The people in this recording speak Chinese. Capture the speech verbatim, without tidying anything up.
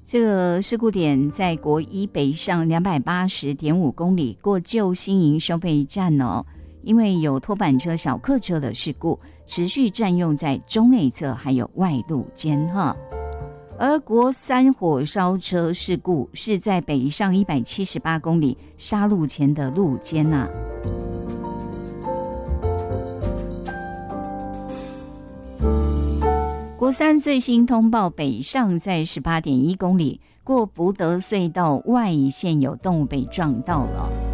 这个事故点在国一北上两百八十点五公里，过旧新营收费站哦，因为有拖板车、小客车的事故，持续占用在中内侧还有外路间哈。而国三火烧车事故是在北上一百七十八公里杀路前的路间呐、啊。国三最新通报，北上在 十八点一公里，过福德隧道外线有动物被撞到了。